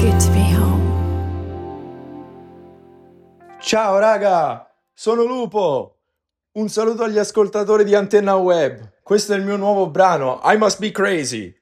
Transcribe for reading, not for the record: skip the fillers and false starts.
good to be home. Ciao raga, sono Lupo. Un saluto agli ascoltatori di Antenna Web. Questo è il mio nuovo brano, I Must Be Crazy.